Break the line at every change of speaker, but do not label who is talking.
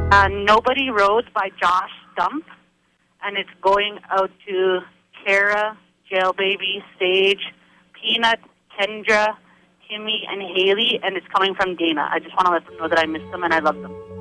Nobody Rose by Josh Stump, and it's going out to Kara, Jail Baby, Sage, Peanut, Kendra, Timmy, and Haley, and it's coming from Dana. I just want to let them know that I miss them and I love them.